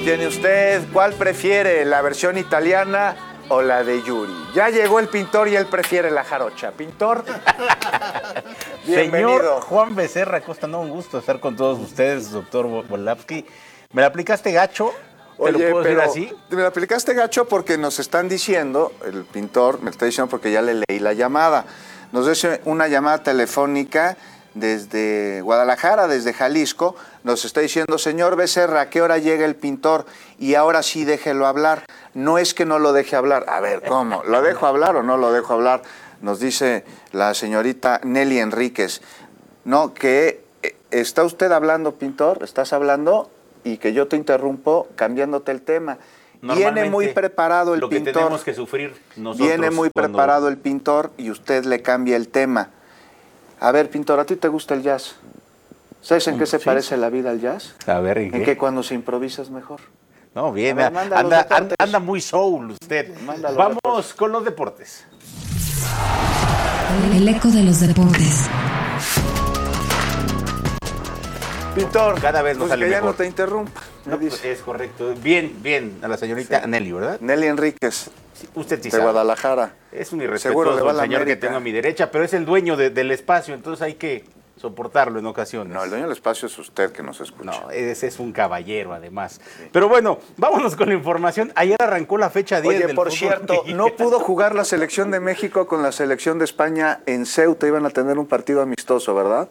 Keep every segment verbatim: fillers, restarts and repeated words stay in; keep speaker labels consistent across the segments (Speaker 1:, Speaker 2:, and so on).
Speaker 1: tiene usted. ¿Cuál prefiere, la versión italiana o la de Yuri? Ya llegó el pintor y él prefiere la jarocha. Pintor, bienvenido.
Speaker 2: Señor Juan Becerra Costa, no, un gusto estar con todos ustedes, doctor Volapsky. ¿Me la aplicaste gacho? ¿Te
Speaker 1: Oye,
Speaker 2: lo puedo
Speaker 1: pero
Speaker 2: decir así?
Speaker 1: me la aplicaste gacho porque nos están diciendo, el pintor me está diciendo porque ya le leí la llamada. Nos dice una llamada telefónica desde Guadalajara, desde Jalisco. Nos está diciendo, señor Becerra, ¿a qué hora llega el pintor? Y ahora sí déjelo hablar. No es que no lo deje hablar. A ver, ¿cómo? ¿Lo dejo hablar o no lo dejo hablar? Nos dice la señorita Nelly Enríquez. No, que está usted hablando, pintor, estás hablando y que yo te interrumpo cambiándote el tema. Viene muy preparado el
Speaker 2: lo que
Speaker 1: pintor.
Speaker 2: tenemos que sufrir nosotros.
Speaker 1: Viene muy
Speaker 2: cuando...
Speaker 1: preparado el pintor y usted le cambia el tema. A ver, pintor, ¿a ti te gusta el jazz? ¿Sabes en qué se
Speaker 2: sí.
Speaker 1: parece la vida al jazz?
Speaker 2: A ver, ¿en qué?
Speaker 1: En que cuando se improvisa es mejor.
Speaker 2: No, bien,
Speaker 1: ver,
Speaker 2: anda, anda, anda muy soul usted. Vamos deportes. Con los deportes.
Speaker 3: El eco de los deportes.
Speaker 1: Pintor,
Speaker 2: cada vez nos
Speaker 1: pues
Speaker 2: sale
Speaker 1: que ya
Speaker 2: mejor.
Speaker 1: no te interrumpa.
Speaker 2: No, pues es correcto. Bien, bien, a la señorita sí. Nelly, ¿verdad?
Speaker 1: Nelly Enríquez.
Speaker 2: Sí, usted sí
Speaker 1: de
Speaker 2: sabe.
Speaker 1: Guadalajara.
Speaker 2: Es un irrespetuoso el señor que tengo a mi derecha, pero es el dueño de, del espacio, entonces hay que soportarlo en ocasiones.
Speaker 1: No, el dueño del espacio es usted que nos escucha.
Speaker 2: No, ese es un caballero además. Sí. Pero bueno, vámonos con la información. Ayer arrancó la fecha diez
Speaker 1: Oye,
Speaker 2: del
Speaker 1: por
Speaker 2: fútbol
Speaker 1: cierto,
Speaker 2: mexicano.
Speaker 1: no pudo jugar la selección de México con la selección de España en Ceuta. Iban a tener un partido amistoso, ¿verdad?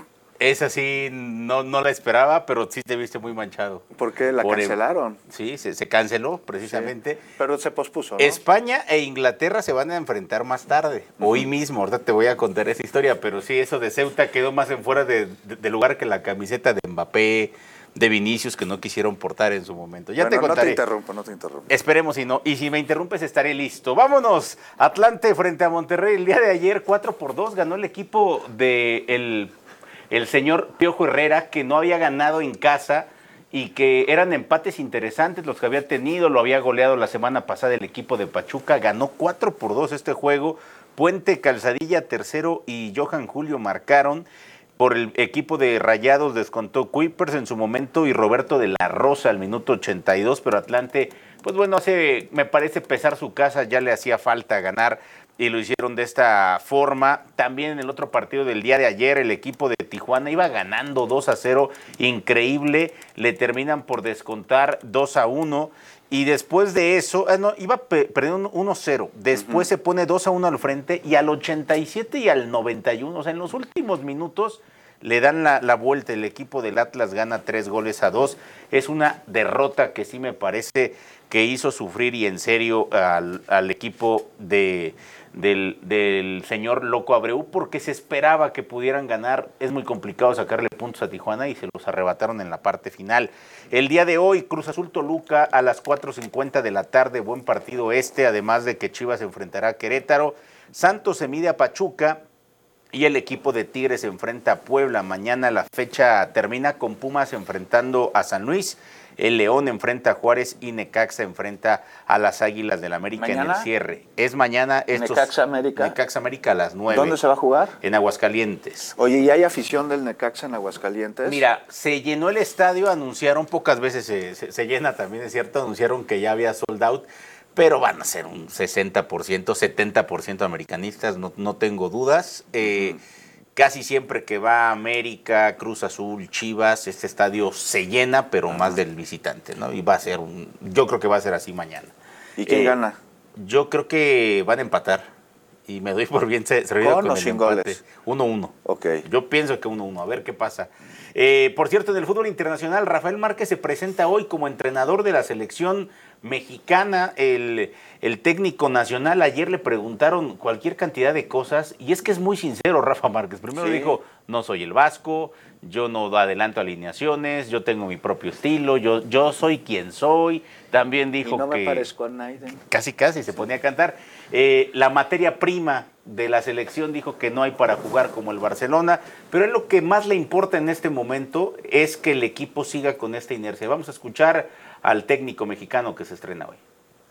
Speaker 2: Esa sí, no, no la esperaba, pero sí te viste muy manchado.
Speaker 1: ¿Por qué? ¿La
Speaker 2: Por
Speaker 1: cancelaron?
Speaker 2: El, sí, se, se canceló precisamente.
Speaker 1: Sí, pero se pospuso, ¿no?
Speaker 2: España e Inglaterra se van a enfrentar más tarde, uh-huh. hoy mismo. Ahorita te voy a contar esa historia, pero sí, eso de Ceuta quedó más en fuera de, de, de lugar que la camiseta de Mbappé, de Vinicius, que no quisieron portar en su momento. Ya
Speaker 1: bueno,
Speaker 2: te contaré.
Speaker 1: No te interrumpo, no te interrumpo.
Speaker 2: Esperemos y no. Y si me interrumpes, estaré listo. Vámonos. Atlante frente a Monterrey. El día de ayer, cuatro por dos, ganó el equipo de el... el señor Piojo Herrera, que no había ganado en casa y que eran empates interesantes los que había tenido, lo había goleado la semana pasada el equipo de Pachuca, ganó cuatro por dos este juego, Puente, Calzadilla, tercero y Johan Julio marcaron, por el equipo de Rayados descontó Kuipers en su momento y Roberto de la Rosa al minuto ochenta y dos, pero Atlante, pues bueno, hace, me parece pesar su casa, ya le hacía falta ganar, y lo hicieron de esta forma. También en el otro partido del día de ayer, el equipo de Tijuana iba ganando dos a cero, increíble, le terminan por descontar dos a uno, y después de eso, eh, no, iba perdiendo uno cero, después uh-huh. se pone dos a uno al frente, y al ochenta y siete y al noventa y uno, o sea, en los últimos minutos, le dan la, la vuelta, el equipo del Atlas gana tres goles a dos, es una derrota que sí me parece que hizo sufrir y en serio al, al equipo de... Del, del señor Loco Abreu, porque se esperaba que pudieran ganar. Es muy complicado sacarle puntos a Tijuana y se los arrebataron en la parte final. El día de hoy, Cruz Azul Toluca a las cuatro cincuenta de la tarde, buen partido este, además de que Chivas se enfrentará a Querétaro. Santos se mide a Pachuca y el equipo de Tigres se enfrenta a Puebla. Mañana la fecha termina con Pumas enfrentando a San Luis. El León enfrenta a Juárez y Necaxa enfrenta a las Águilas del América ¿Mañana? En el cierre. Es mañana estos...
Speaker 1: Necaxa América.
Speaker 2: Necaxa América a las nueve.
Speaker 1: ¿Dónde se va a jugar?
Speaker 2: En Aguascalientes.
Speaker 1: Oye, ¿y hay afición del Necaxa en Aguascalientes?
Speaker 2: Mira, se llenó el estadio, anunciaron, pocas veces se, se, se llena también, es cierto, anunciaron que ya había sold out, pero van a ser un sesenta por ciento, setenta por ciento americanistas, no, no tengo dudas. Eh, uh-huh. Casi siempre que va América, Cruz Azul, Chivas, este estadio se llena, pero más del visitante, ¿no? Y va a ser un, yo creo que va a ser así mañana.
Speaker 1: ¿Y quién eh, gana?
Speaker 2: Yo creo que van a empatar. Y me doy por bien servido
Speaker 1: con,
Speaker 2: con
Speaker 1: o
Speaker 2: el
Speaker 1: sin
Speaker 2: empate.
Speaker 1: Goles.
Speaker 2: uno uno.
Speaker 1: Ok.
Speaker 2: Yo pienso que uno uno, a ver qué pasa. Eh, por cierto, en el fútbol internacional, Rafael Márquez se presenta hoy como entrenador de la selección mexicana. El, el técnico nacional, ayer le preguntaron cualquier cantidad de cosas, y es que es muy sincero Rafa Márquez. Primero sí. dijo, no soy el Vasco, yo no adelanto alineaciones, yo tengo mi propio estilo, yo, yo soy quien soy. También dijo
Speaker 1: y no
Speaker 2: que...
Speaker 1: me parezco a Naiden.
Speaker 2: Casi, casi, se ponía a cantar. Eh, la materia prima de la selección dijo que no hay para jugar como el Barcelona, pero es lo que más le importa en este momento es que el equipo siga con esta inercia. Vamos a escuchar al técnico mexicano que se estrena hoy.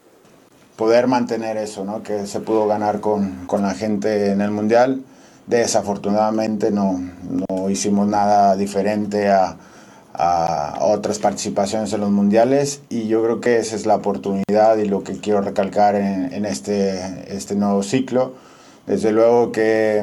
Speaker 4: Poder mantener eso, ¿no? Que se pudo ganar con, con la gente en el Mundial. Desafortunadamente no, no hicimos nada diferente a, a otras participaciones en los mundiales, y yo creo que esa es la oportunidad y lo que quiero recalcar en, en este, este nuevo ciclo. Desde luego que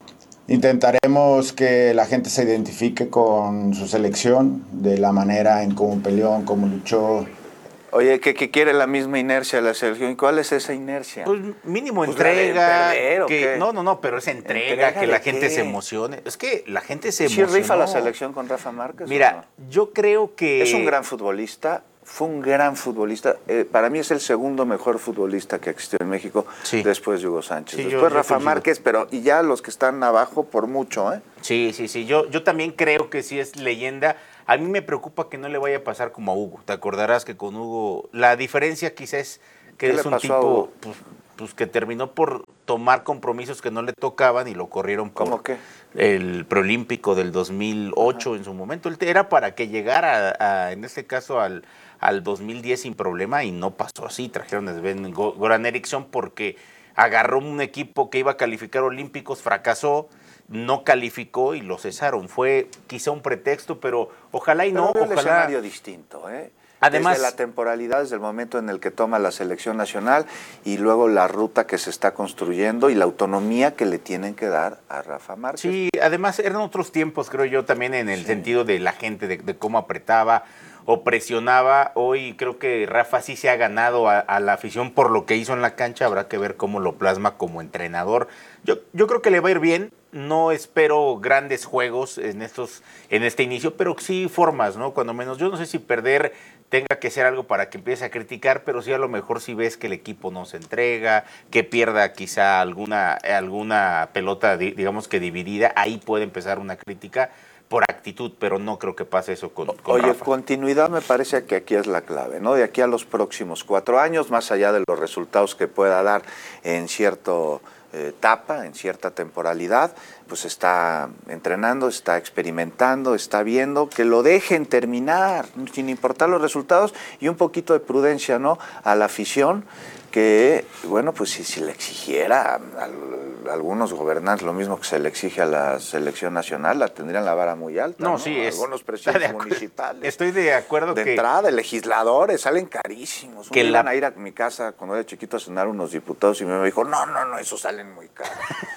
Speaker 4: intentaremos que la gente se identifique con su selección, de la manera en cómo peleó, en cómo luchó.
Speaker 1: Oye, que, que quiere la misma inercia de la selección. ¿Y cuál es esa inercia?
Speaker 2: Pues mínimo
Speaker 1: Pues la de
Speaker 2: entrega.
Speaker 1: perder, ¿o
Speaker 2: que,
Speaker 1: qué?
Speaker 2: no, no, no, pero es entrega,
Speaker 1: ¿Entrega
Speaker 2: que
Speaker 1: de
Speaker 2: la gente
Speaker 1: qué?
Speaker 2: se emocione. Es que la gente se
Speaker 1: ¿Sí
Speaker 2: emociona.
Speaker 1: rifa la selección con Rafa Márquez?
Speaker 2: Mira,
Speaker 1: ¿o no?
Speaker 2: yo creo que...
Speaker 1: Es un gran futbolista, fue un gran futbolista. Eh, para mí es el segundo mejor futbolista que existió en México,
Speaker 2: Sí.
Speaker 1: después de Hugo Sánchez.
Speaker 2: Sí, yo-
Speaker 1: después
Speaker 2: yo
Speaker 1: Rafa
Speaker 2: coincido.
Speaker 1: Márquez, pero y ya los que están abajo por mucho, ¿eh?
Speaker 2: Sí, sí, sí. Yo, yo también creo que sí es leyenda. A mí me preocupa que no le vaya a pasar como a Hugo. Te acordarás que con Hugo la diferencia quizás es que
Speaker 1: ¿Qué
Speaker 2: es
Speaker 1: le
Speaker 2: un
Speaker 1: pasó a Hugo?
Speaker 2: tipo pues, pues, que terminó por tomar compromisos que no le tocaban y lo corrieron por
Speaker 1: ¿Cómo qué?
Speaker 2: el preolímpico del dos mil ocho. Ajá. En su momento. Él era para que llegara, a, a, en este caso, al, al dos mil diez sin problema y no pasó así. Trajeron a Sven Goran Eriksson porque agarró un equipo que iba a calificar olímpicos, fracasó, no calificó y lo cesaron. Fue quizá un pretexto, pero ojalá y
Speaker 1: Pero
Speaker 2: no,
Speaker 1: veo el
Speaker 2: ojalá.
Speaker 1: escenario distinto, ¿eh?
Speaker 2: Además,
Speaker 1: desde la temporalidad, desde el momento en el que toma la selección nacional y luego la ruta que se está construyendo y la autonomía que le tienen que dar a Rafa Márquez.
Speaker 2: Sí, además eran otros tiempos, creo yo, también en el sí. sentido de la gente, de, de cómo apretaba o presionaba. Hoy creo que Rafa sí se ha ganado a, a la afición por lo que hizo en la cancha. Habrá que ver cómo lo plasma como entrenador. Yo, yo creo que le va a ir bien. No espero grandes juegos en estos, en este inicio, pero sí formas, ¿no? Cuando menos. Yo no sé si perder tenga que ser algo para que empiece a criticar, pero sí a lo mejor si ves que el equipo no se entrega, que pierda quizá alguna, alguna pelota, digamos que dividida, ahí puede empezar una crítica por actitud, pero no creo que pase eso con, con
Speaker 1: Oye,
Speaker 2: Rafa.
Speaker 1: Continuidad me parece que aquí es la clave, ¿no? De aquí a los próximos cuatro años, más allá de los resultados que pueda dar en cierto eh, etapa, en cierta temporalidad, pues está entrenando, está experimentando, está viendo, que lo dejen terminar, sin importar los resultados, y un poquito de prudencia, ¿no? A la afición, que, bueno, pues si, si le exigiera a, a, a algunos gobernantes lo mismo que se le exige a la selección nacional, la tendrían la vara muy alta, ¿no?
Speaker 2: No, sí, es,
Speaker 1: algunos presidentes municipales.
Speaker 2: Estoy de acuerdo
Speaker 1: de
Speaker 2: que...
Speaker 1: De entrada, legisladores, salen carísimos.
Speaker 2: Que
Speaker 1: Un
Speaker 2: la...
Speaker 1: iban a ir a mi casa cuando era chiquito a cenar unos diputados y me dijo, no, no, no, esos salen muy caros.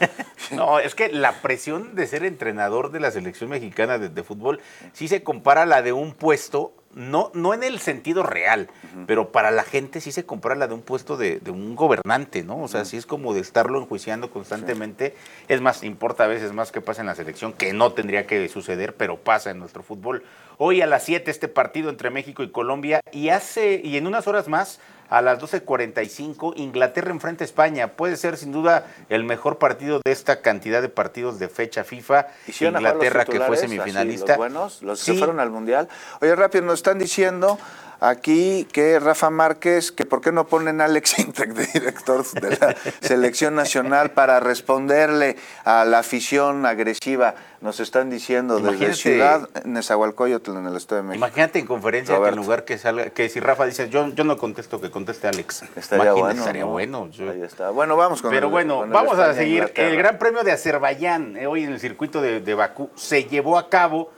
Speaker 2: No, es que la presión de ser entrenador de la selección mexicana de, de fútbol sí se compara a la de un puesto, no, no en el sentido real, uh-huh. pero para la gente sí se compara a la de un puesto de, de un gobernante, ¿no? O sea, uh-huh. sí es como de estarlo enjuiciando constantemente. Sí. Es más, importa a veces más que pasa en la selección, que no tendría que suceder, pero pasa en nuestro fútbol. Hoy a las siete este partido entre México y Colombia, y hace y en unas horas más, a las doce cuarenta y cinco, Inglaterra enfrenta a España. Puede ser sin duda el mejor partido de esta cantidad de partidos de fecha FIFA. Inglaterra, que fue semifinalista.
Speaker 1: Así, los buenos, los
Speaker 2: sí.
Speaker 1: que fueron al Mundial. Oye, rápido, nos están diciendo aquí que Rafa Márquez, que por qué no ponen a Alex Intec de director de la selección nacional para responderle a la afición agresiva. Nos están diciendo imagínate, desde Ciudad Nezahualcóyotl en el Estado de México.
Speaker 2: Imagínate en conferencia Roberto. Que en lugar que salga, que si Rafa dice yo, yo no contesto, que conteste Alex.
Speaker 1: Estaría
Speaker 2: imagínate,
Speaker 1: bueno.
Speaker 2: Estaría
Speaker 1: ¿no?
Speaker 2: bueno. Yo...
Speaker 1: Ahí está. Bueno, vamos con
Speaker 2: Pero
Speaker 1: el,
Speaker 2: bueno,
Speaker 1: con el
Speaker 2: vamos a seguir.
Speaker 1: Inglaterra.
Speaker 2: El Gran Premio de Azerbaiyán, eh, hoy en el circuito de, de Bakú, se llevó a cabo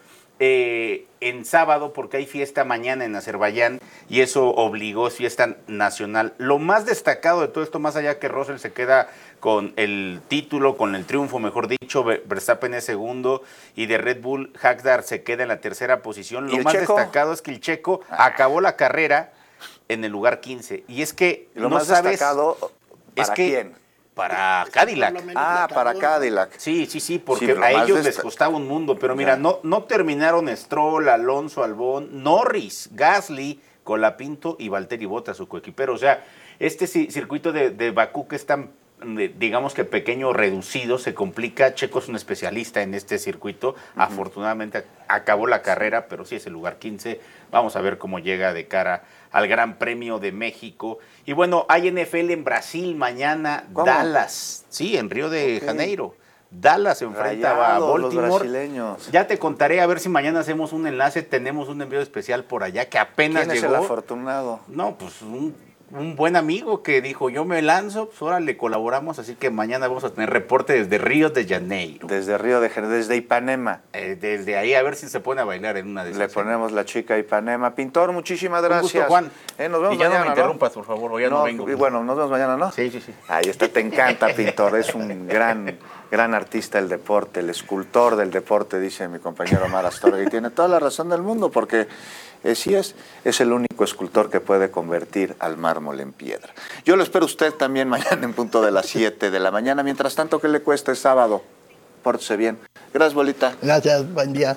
Speaker 2: eh, en sábado porque hay fiesta mañana en Azerbaiyán y eso obligó, es fiesta nacional. Lo más destacado de todo esto, más allá que Russell se queda con el título, con el triunfo, mejor dicho, Verstappen es segundo y de Red Bull, Hakdar se queda en la tercera posición. Lo más checo? destacado es que el checo ah. acabó la carrera en el lugar quince. Y es que
Speaker 1: lo
Speaker 2: no
Speaker 1: más
Speaker 2: sabes,
Speaker 1: destacado, ¿para
Speaker 2: es que,
Speaker 1: quién?
Speaker 2: Para Cadillac.
Speaker 1: Ah, para Cadillac.
Speaker 2: Sí, sí, sí, porque sí, a ellos les costaba un mundo. Pero mira, no, no terminaron Stroll, Alonso, Albón, Norris, Gasly, Colapinto y Valtteri Bottas, su coequipero. O sea, este circuito de, de Bakú que es tan, digamos que pequeño, reducido, se complica. Checo es un especialista en este circuito. Uh-huh. Afortunadamente acabó la carrera, pero sí es el lugar quince. Vamos a ver cómo llega de cara al Gran Premio de México. Y bueno, hay N F L en Brasil mañana, ¿cómo? Dallas, sí, en Río de okay. Janeiro. Dallas enfrenta Rayado, a Baltimore.
Speaker 1: Los brasileños.
Speaker 2: Ya te contaré a ver si mañana hacemos un enlace. Tenemos un envío especial por allá que apenas
Speaker 1: ¿Quién
Speaker 2: llegó.
Speaker 1: ¿Quién es el afortunado?
Speaker 2: No, pues un un buen amigo que dijo, yo me lanzo, pues ahora le colaboramos, así que mañana vamos a tener reporte desde Río de Janeiro.
Speaker 1: Desde Río de Janeiro, desde Ipanema.
Speaker 2: Eh, desde ahí a ver si se pone a bailar en una de esas.
Speaker 1: Le ponemos la chica Ipanema. Pintor, muchísimas gracias.
Speaker 2: Un gusto, Juan.
Speaker 1: Eh, nos vemos
Speaker 2: y ya
Speaker 1: mañana,
Speaker 2: no me interrumpas, ¿no? Por favor, o ya no,
Speaker 1: no
Speaker 2: vengo.
Speaker 1: Y bueno, nos vemos mañana, ¿no?
Speaker 2: Sí, sí, sí.
Speaker 1: Ahí está, te encanta, Pintor. Es un gran, gran artista del deporte, el escultor del deporte, dice mi compañero Omar Astorga. Y tiene toda la razón del mundo, porque eh, sí es, es el único escultor que puede convertir al mármol en piedra. Yo lo espero usted también mañana en punto de las siete de la mañana. Mientras tanto, ¿qué le cuesta? Es sábado. Pórtese bien. Gracias, Bolita.
Speaker 3: Gracias, buen día.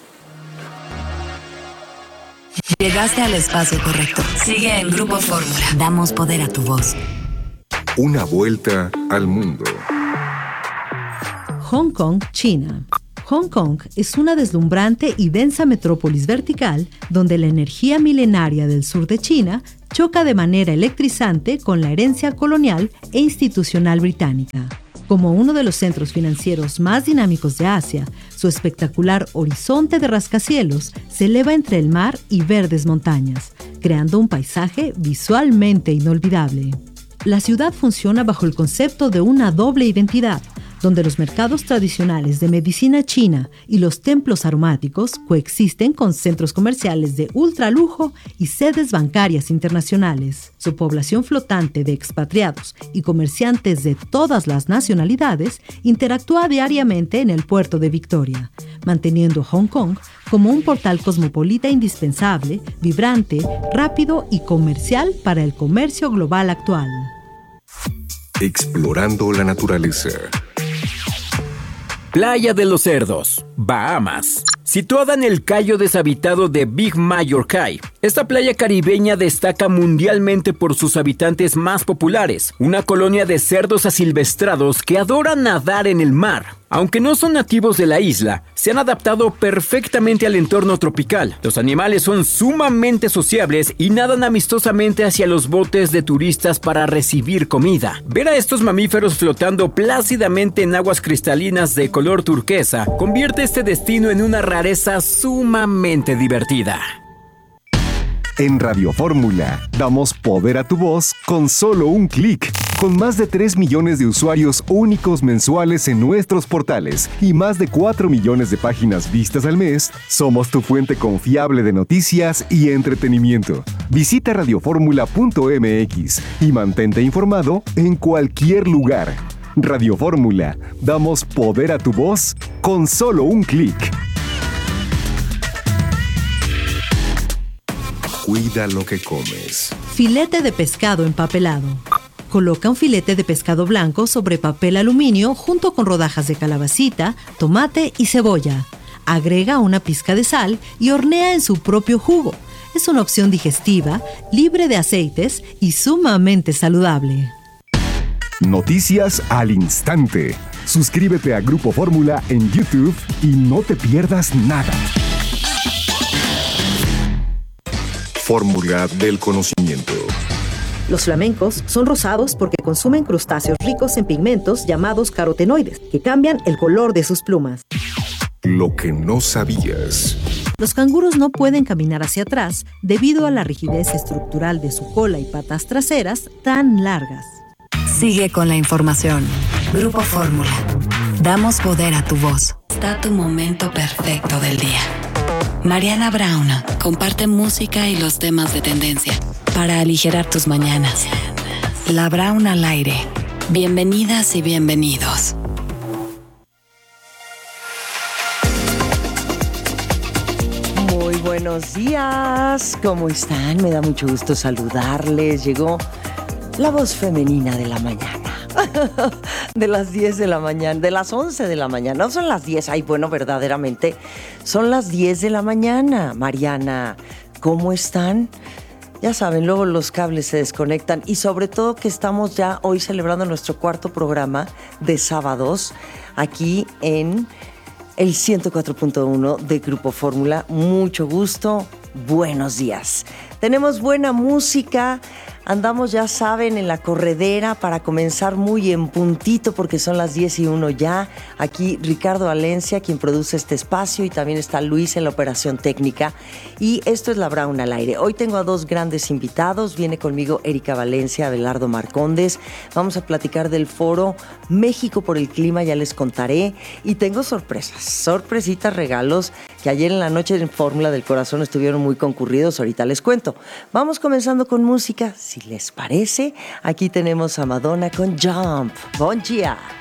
Speaker 5: Llegaste al espacio correcto. Sigue en Grupo Fórmula. Damos poder a tu voz.
Speaker 6: Una vuelta al mundo.
Speaker 7: Hong Kong, China. Hong Kong es una deslumbrante y densa metrópolis vertical donde la energía milenaria del sur de China choca de manera electrizante con la herencia colonial e institucional británica. Como uno de los centros financieros más dinámicos de Asia, su espectacular horizonte de rascacielos se eleva entre el mar y verdes montañas, creando un paisaje visualmente inolvidable. La ciudad funciona bajo el concepto de una doble identidad, donde los mercados tradicionales de medicina china y los templos aromáticos coexisten con centros comerciales de ultralujo y sedes bancarias internacionales. Su población flotante de expatriados y comerciantes de todas las nacionalidades interactúa diariamente en el puerto de Victoria, manteniendo Hong Kong como un portal cosmopolita indispensable, vibrante, rápido y comercial para el comercio global actual.
Speaker 6: Explorando la naturaleza.
Speaker 8: Playa de los Cerdos, Bahamas. Situada en el cayo deshabitado de Big Major Cay, esta playa caribeña destaca mundialmente por sus habitantes más populares, una colonia de cerdos asilvestrados que adoran nadar en el mar. Aunque no son nativos de la isla, se han adaptado perfectamente al entorno tropical. Los animales son sumamente sociables y nadan amistosamente hacia los botes de turistas para recibir comida. Ver a estos mamíferos flotando plácidamente en aguas cristalinas de color turquesa convierte este destino en una rareza sumamente divertida.
Speaker 9: En Radio Fórmula, damos poder a tu voz con solo un clic. Con más de tres millones de usuarios únicos mensuales en nuestros portales y más de cuatro millones de páginas vistas al mes, somos tu fuente confiable de noticias y entretenimiento. Visita radioformula punto m x y mantente informado en cualquier lugar. Radio Fórmula, damos poder a tu voz con solo un clic.
Speaker 6: Cuida lo que comes.
Speaker 7: Filete de pescado empapelado. Coloca un filete de pescado blanco sobre papel aluminio junto con rodajas de calabacita, tomate y cebolla. Agrega una pizca de sal y hornea en su propio jugo. Es una opción digestiva, libre de aceites y sumamente saludable.
Speaker 9: Noticias al instante. Suscríbete a Grupo Fórmula en YouTube y no te pierdas nada.
Speaker 6: Fórmula del conocimiento.
Speaker 10: Los flamencos son rosados porque consumen crustáceos ricos en pigmentos llamados carotenoides, que cambian el color de sus plumas.
Speaker 6: Lo que no sabías.
Speaker 7: Los canguros no pueden caminar hacia atrás debido a la rigidez estructural de su cola y patas traseras tan largas.
Speaker 5: Sigue con la información. Grupo Fórmula. Damos poder a tu voz. Está tu momento perfecto del día. Mariana Brown comparte música y los temas de tendencia para aligerar tus mañanas. La Brown al aire. Bienvenidas y bienvenidos.
Speaker 11: Muy buenos días. ¿Cómo están? Me da mucho gusto saludarles. Llegó la voz femenina de la mañana. De las diez de la mañana, de las once de la mañana. No son las diez, ay, bueno, verdaderamente son las diez de la mañana. Mariana, ¿cómo están? Ya saben, luego los cables se desconectan y sobre todo que estamos ya hoy celebrando nuestro cuarto programa de sábados aquí en el ciento cuatro punto uno de Grupo Fórmula. Mucho gusto, buenos días. Tenemos buena música. Andamos, ya saben, en la corredera para comenzar muy en puntito porque son las diez y uno ya. Aquí Ricardo Valencia, quien produce este espacio, y también está Luis en la operación técnica. Y esto es La Brown al aire. Hoy tengo a dos grandes invitados. Viene conmigo Erika Valencia, Abelardo Marcondes. Vamos a platicar del foro México por el Clima, ya les contaré. Y tengo sorpresas, sorpresitas, regalos que ayer en la noche en Fórmula del Corazón estuvieron muy concurridos. Ahorita les cuento. Vamos comenzando con música. Si les parece, aquí tenemos a Madonna con Jump. Bon dia.